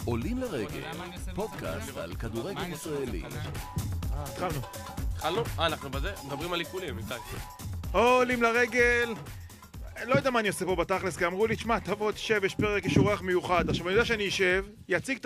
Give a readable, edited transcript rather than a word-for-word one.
עולים לרגל, פודקאסט על כדורגל ישראלי. התחלנו? אנחנו בזה? מדברים על עיקולים, איתי. עולים לרגל. לא יודע מה אני עושה פה בתכלס, כי אמרו לי, תשמע, תבוא, תשב, יש פרק, יש אורח מיוחד. עכשיו, אני יודע שאני אשב, יציג את